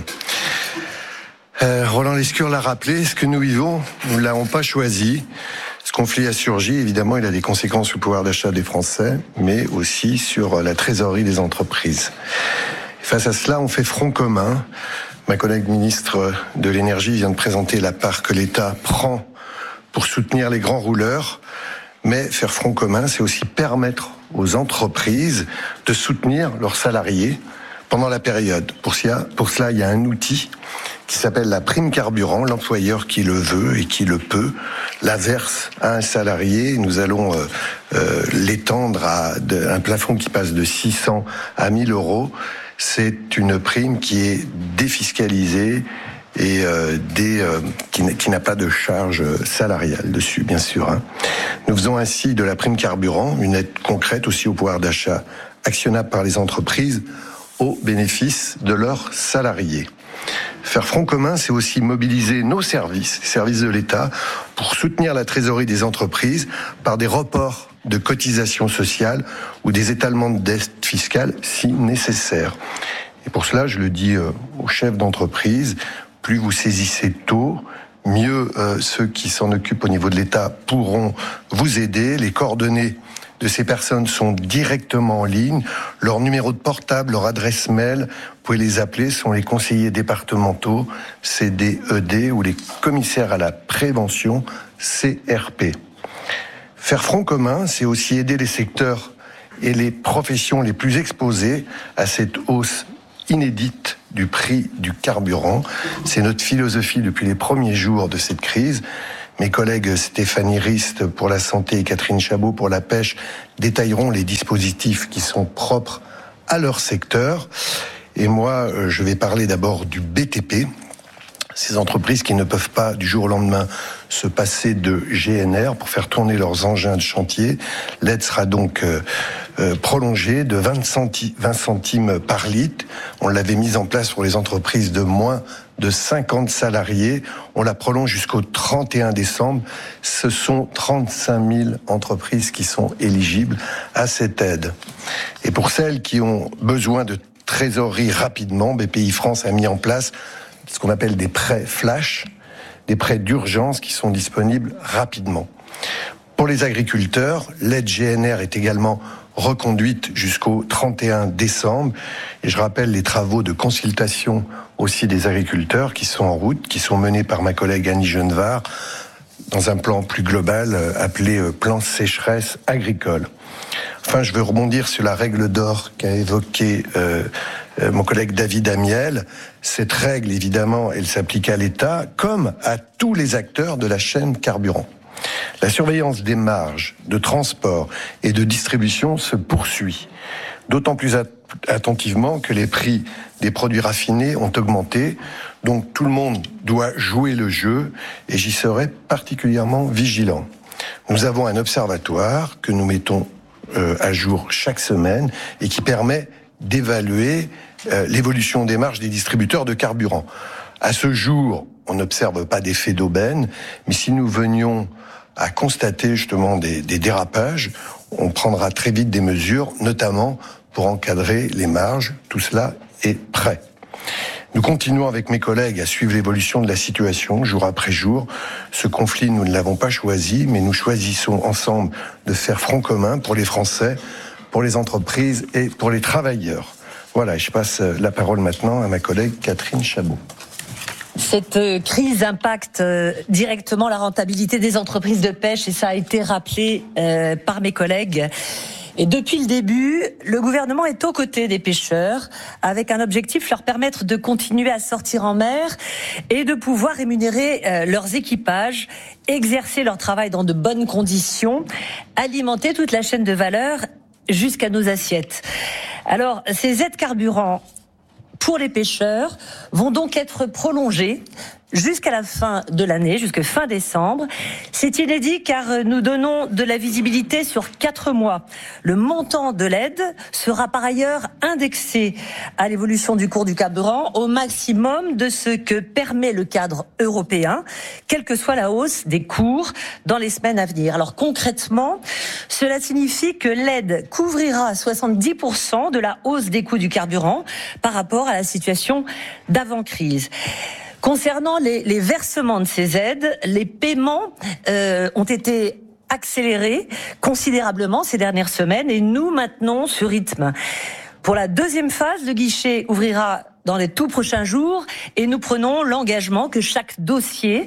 Roland Lescure l'a rappelé, ce que nous vivons, nous ne l'avons pas choisi. Ce conflit a surgi, évidemment, il a des conséquences sur le pouvoir d'achat des Français, mais aussi sur la trésorerie des entreprises. Face à cela, on fait front commun. Ma collègue ministre de l'Énergie vient de présenter la part que l'État prend pour soutenir les grands rouleurs. Mais faire front commun, c'est aussi permettre aux entreprises de soutenir leurs salariés pendant la période. Pour cela, il y a un outil qui s'appelle la prime carburant. L'employeur qui le veut et qui le peut la verse à un salarié. Nous allons l'étendre à un plafond qui passe de 600 à 1 000 €. C'est une prime qui est défiscalisée et qui n'a pas de charge salariale dessus, bien sûr. Nous faisons ainsi de la prime carburant une aide concrète aussi au pouvoir d'achat actionnable par les entreprises au bénéfice de leurs salariés. Faire front commun, c'est aussi mobiliser nos services, les services de l'État, pour soutenir la trésorerie des entreprises par des reports de cotisations sociales ou des étalements de dettes fiscales si nécessaire. Et pour cela, je le dis aux chefs d'entreprise, plus vous saisissez tôt, mieux ceux qui s'en occupent au niveau de l'État pourront vous aider. Les coordonnées de ces personnes sont directement en ligne. Leur numéro de portable, leur adresse mail, vous pouvez les appeler, sont les conseillers départementaux, CDED, ou les commissaires à la prévention, CRP. Faire front commun, c'est aussi aider les secteurs et les professions les plus exposées à cette hausse inédite du prix du carburant. C'est notre philosophie depuis les premiers jours de cette crise. Mes collègues Stéphanie Rist pour la santé et Catherine Chabot pour la pêche détailleront les dispositifs qui sont propres à leur secteur. Et moi, je vais parler d'abord du BTP. Ces entreprises qui ne peuvent pas du jour au lendemain se passer de GNR pour faire tourner leurs engins de chantier. L'aide sera donc prolongée de 20 centimes par litre. On l'avait mise en place pour les entreprises de moins de 50 salariés. On la prolonge jusqu'au 31 décembre. Ce sont 35 000 entreprises qui sont éligibles à cette aide. Et pour celles qui ont besoin de trésorerie rapidement, BPI France a mis en place ce qu'on appelle des prêts flash, des prêts d'urgence qui sont disponibles rapidement. Pour les agriculteurs, l'aide GNR est également reconduite jusqu'au 31 décembre. Et je rappelle les travaux de consultation aussi des agriculteurs qui sont en route, qui sont menés par ma collègue Annie Genevard dans un plan plus global appelé plan sécheresse agricole. Enfin, je veux rebondir sur la règle d'or qu'a évoquée mon collègue David Amiel. Cette règle, évidemment, elle s'applique à l'État comme à tous les acteurs de la chaîne carburant. La surveillance des marges de transport et de distribution se poursuit, d'autant plus attentivement que les prix des produits raffinés ont augmenté. Donc tout le monde doit jouer le jeu et j'y serai particulièrement vigilant. Nous avons un observatoire que nous mettons à jour chaque semaine et qui permet d'évaluer l'évolution des marges des distributeurs de carburant. À ce jour, on n'observe pas d'effet d'aubaine, mais si nous venions à constater justement des dérapages, on prendra très vite des mesures, notamment pour encadrer les marges. Tout cela est prêt. Nous continuons avec mes collègues à suivre l'évolution de la situation jour après jour. Ce conflit, nous ne l'avons pas choisi, mais nous choisissons ensemble de faire front commun pour les Français, pour les entreprises et pour les travailleurs. Voilà, je passe la parole maintenant à ma collègue Catherine Chabot. Cette crise impacte directement la rentabilité des entreprises de pêche et ça a été rappelé par mes collègues. Et depuis le début, le gouvernement est aux côtés des pêcheurs avec un objectif, leur permettre de continuer à sortir en mer et de pouvoir rémunérer leurs équipages, exercer leur travail dans de bonnes conditions, alimenter toute la chaîne de valeur jusqu'à nos assiettes. Alors, ces aides carburant pour les pêcheurs vont donc être prolongées jusqu'à la fin de l'année, jusqu'à fin décembre. C'est inédit car nous donnons de la visibilité sur 4 mois. Le montant de l'aide sera par ailleurs indexé à l'évolution du cours du carburant au maximum de ce que permet le cadre européen, quelle que soit la hausse des cours dans les semaines à venir. Alors concrètement, cela signifie que l'aide couvrira 70% de la hausse des coûts du carburant par rapport à la situation d'avant-crise. Concernant les versements de ces aides, les paiements ont été accélérés considérablement ces dernières semaines et nous maintenons ce rythme. Pour la deuxième phase, le guichet ouvrira dans les tout prochains jours et nous prenons l'engagement que chaque dossier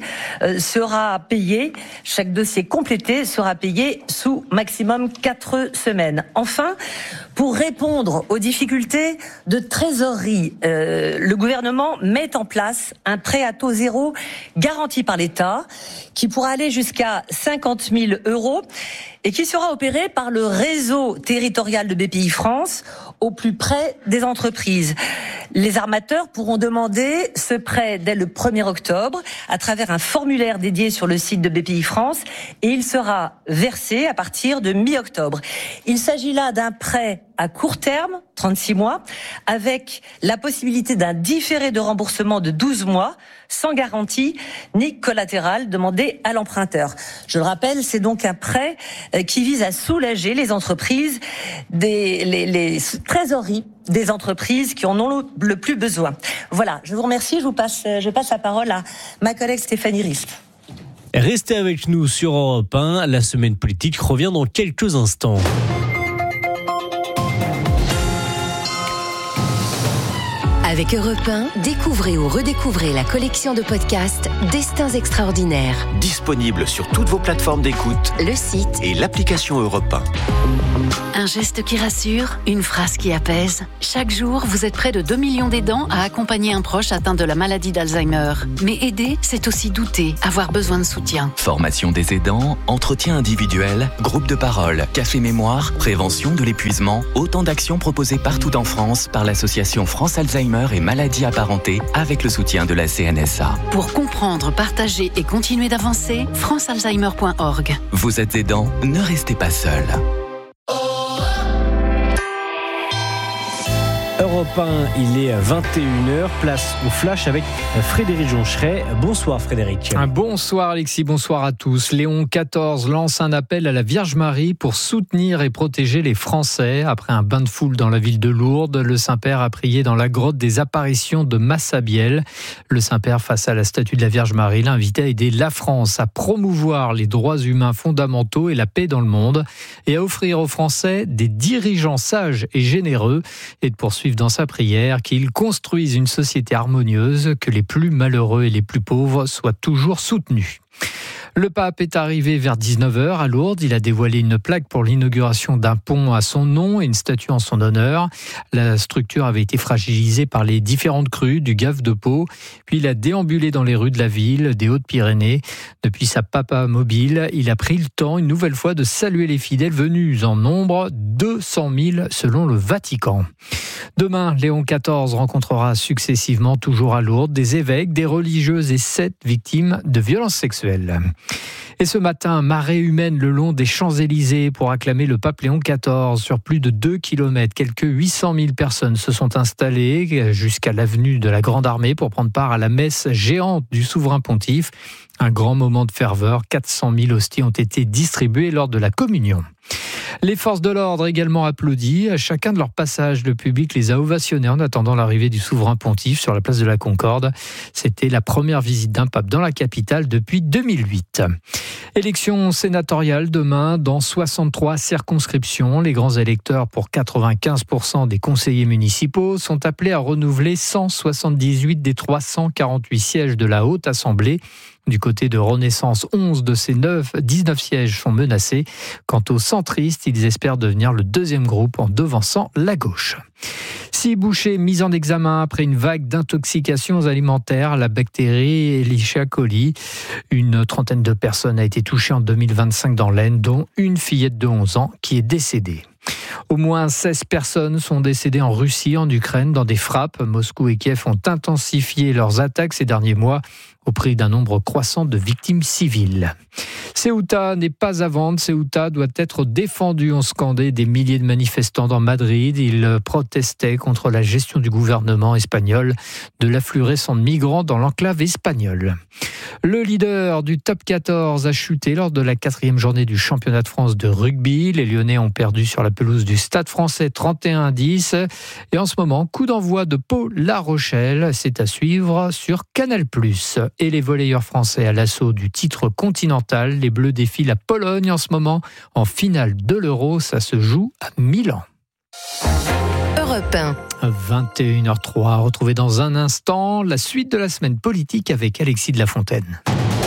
sera payé, chaque dossier complété sera payé sous maximum 4 semaines. Enfin, pour répondre aux difficultés de trésorerie, le gouvernement met en place un prêt à taux zéro garanti par l'État qui pourra aller jusqu'à 50 000 € et qui sera opéré par le réseau territorial de BPI France au plus près des entreprises. Les armateurs pourront demander ce prêt dès le 1er octobre à travers un formulaire dédié sur le site de BPI France et il sera versé à partir de mi-octobre. Il s'agit là d'un prêt à court terme, 36 mois, avec la possibilité d'un différé de remboursement de 12 mois, sans garantie ni collatéral demandé à l'emprunteur. Je le rappelle, c'est donc un prêt qui vise à soulager les entreprises, les trésoreries des entreprises qui en ont le plus besoin. Voilà, je vous remercie, je passe la parole à ma collègue Stéphanie Risp. Restez avec nous sur Europe 1, la semaine politique revient dans quelques instants. Avec Europe 1, découvrez ou redécouvrez la collection de podcasts Destins extraordinaires. Disponible sur toutes vos plateformes d'écoute, le site et l'application Europe 1. Un geste qui rassure, une phrase qui apaise. Chaque jour, vous êtes près de 2 millions d'aidants à accompagner un proche atteint de la maladie d'Alzheimer. Mais aider, c'est aussi douter, avoir besoin de soutien. Formation des aidants, entretien individuel, groupe de parole, café mémoire, prévention de l'épuisement, autant d'actions proposées partout en France par l'association France Alzheimer d'Alzheimer et maladies apparentées avec le soutien de la CNSA. Pour comprendre, partager et continuer d'avancer, francealzheimer.org. Vous êtes aidant, ne restez pas seul. Europe 1, il est 21h, place au flash avec Frédéric Joncheret. Bonsoir Frédéric. Bonsoir Alexis, bonsoir à tous. Léon XIV lance un appel à la Vierge Marie pour soutenir et protéger les Français. Après un bain de foule dans la ville de Lourdes, le Saint-Père a prié dans la grotte des apparitions de Massabielle. Le Saint-Père, face à la statue de la Vierge Marie, l'a invité à aider la France à promouvoir les droits humains fondamentaux et la paix dans le monde et à offrir aux Français des dirigeants sages et généreux et de poursuivre dans sa prière qu'ils construisent une société harmonieuse, que les plus malheureux et les plus pauvres soient toujours soutenus. Le pape est arrivé vers 19h à Lourdes. Il a dévoilé une plaque pour l'inauguration d'un pont à son nom et une statue en son honneur. La structure avait été fragilisée par les différentes crues du Gave de Pau. Puis il a déambulé dans les rues de la ville, des Hautes-Pyrénées. Depuis sa papa mobile, il a pris le temps une nouvelle fois de saluer les fidèles venus en nombre, 200 000 selon le Vatican. Demain, Léon XIV rencontrera successivement, toujours à Lourdes, des évêques, des religieuses et 7 victimes de violences sexuelles. Et ce matin, marée humaine le long des Champs-Élysées pour acclamer le pape Léon XIV. Sur plus de 2 kilomètres, quelques 800 000 personnes se sont installées jusqu'à l'avenue de la Grande Armée pour prendre part à la messe géante du souverain pontife. Un grand moment de ferveur, 400 000 hosties ont été distribuées lors de la communion. Les forces de l'ordre également applaudis. À chacun de leur passage, le public les a ovationnés en attendant l'arrivée du souverain pontife sur la place de la Concorde. C'était la première visite d'un pape dans la capitale depuis 2008. Élection sénatoriale demain dans 63 circonscriptions. Les grands électeurs pour 95% des conseillers municipaux sont appelés à renouveler 178 des 348 sièges de la Haute Assemblée. Du côté de Renaissance, 11 de ces 19 sièges sont menacés. Quant aux centristes, ils espèrent devenir le deuxième groupe en devançant la gauche. 6 bouchers mis en examen après une vague d'intoxications alimentaires à la bactérie Escherichia coli. Une trentaine de personnes a été touchée en 2025 dans l'Aisne, dont une fillette de 11 ans qui est décédée. Au moins 16 personnes sont décédées en Russie, en Ukraine, dans des frappes. Moscou et Kiev ont intensifié leurs attaques ces derniers mois au prix d'un nombre croissant de victimes civiles. Ceuta n'est pas à vendre, Ceuta doit être défendu, ont scandé des milliers de manifestants dans Madrid. Ils protestaient contre la gestion du gouvernement espagnol de l'afflux récent de migrants dans l'enclave espagnole. Le leader du top 14 a chuté lors de la 4e journée du championnat de France de rugby. Les Lyonnais ont perdu sur la pelouse du Stade Français 31-10. Et en ce moment, coup d'envoi de Pau-La Rochelle. C'est à suivre sur Canal+. Et les volleyeurs français à l'assaut du titre continental. Les Bleus défient la Pologne en ce moment en finale de l'Euro. Ça se joue à Milan. Europe 1. 21h03. Retrouvez dans un instant la suite de la semaine politique avec Alexis de la Fontaine.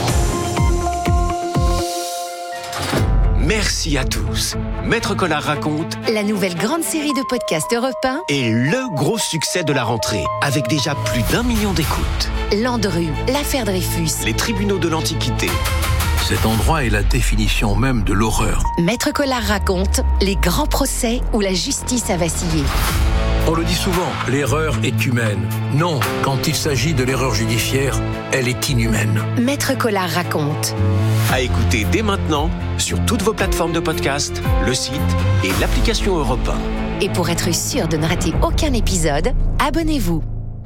Merci à tous. Maître Collard raconte La nouvelle grande série de podcasts Europe 1 et le gros succès de la rentrée, avec déjà plus d'1 million d'écoutes. Landru, l'affaire Dreyfus, Les tribunaux de l'Antiquité. Cet endroit est la définition même de l'horreur. Maître Collard raconte les grands procès où la justice a vacillé. On le dit souvent, l'erreur est humaine. Non, quand il s'agit de l'erreur judiciaire, elle est inhumaine. Maître Collard raconte. À écouter dès maintenant sur toutes vos plateformes de podcast, le site et l'application Europe 1. Et pour être sûr de ne rater aucun épisode, abonnez-vous.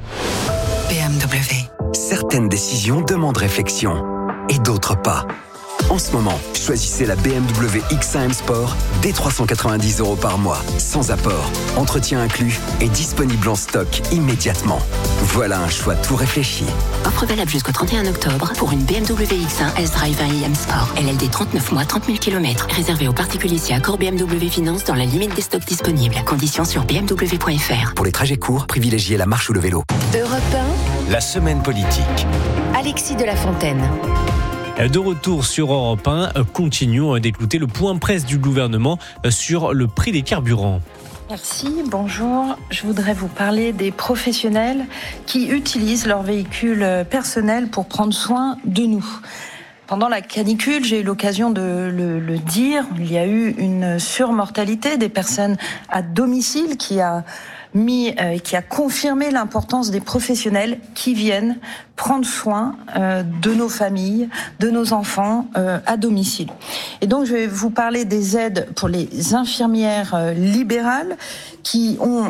BMW. Certaines décisions demandent réflexion et d'autres pas. En ce moment, choisissez la BMW X1 M Sport dès 390 € par mois, sans apport, entretien inclus et disponible en stock immédiatement. Voilà un choix tout réfléchi. Offre valable jusqu'au 31 octobre pour une BMW X1 S-Drive 1 iM Sport. LLD 39 mois, 30 000 km. Réservé aux particuliers si accord BMW Finance dans la limite des stocks disponibles. Conditions sur bmw.fr. Pour les trajets courts, privilégiez la marche ou le vélo. Europe 1. La semaine politique. Alexis de la Fontaine. De retour sur Europe 1, continuons d'écouter le point presse du gouvernement sur le prix des carburants. Merci, bonjour. Je voudrais vous parler des professionnels qui utilisent leur véhicule personnel pour prendre soin de nous. Pendant la canicule, j'ai eu l'occasion de le dire, il y a eu une surmortalité des personnes à domicile qui a confirmé l'importance des professionnels qui viennent prendre soin de nos familles, de nos enfants à domicile. Et donc je vais vous parler des aides pour les infirmières libérales qui ont